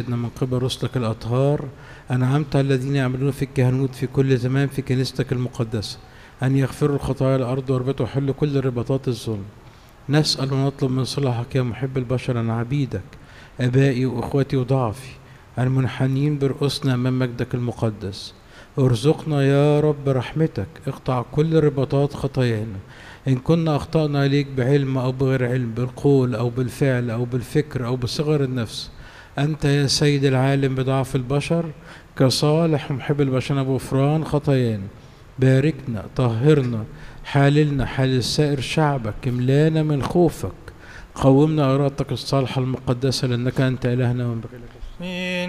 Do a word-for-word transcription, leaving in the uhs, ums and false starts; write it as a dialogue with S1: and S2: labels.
S1: سيدنا من قبل رسلك الأطهار أنعمت على الذين يعملون في الكهنوت في كل زمان في كنيستك المقدسة أن يغفروا الخطايا الأرض ويربطوا ويحلوا كل رباطات الظلم. نسأل ونطلب من صلاحك يا محب البشر أن عبيدك أبائي وإخوتي وضعفي المنحنين برؤوسنا أمام مجدك المقدس ارزقنا يا رب رحمتك، اقطع كل رباطات خطايانا إن كنا أخطأنا عليك بعلم أو بغير علم، بالقول أو بالفعل أو بالفكر أو بصغر النفس. أنت يا سيد العالم بضعف البشر كصالح محب البشر بغفران خطايانا. باركنا، طهرنا، حاللنا حال سائر شعبك، املانا من خوفك، قومنا إرادتك الصالحة المقدسة لأنك أنت إلهنا ومن بغيرك.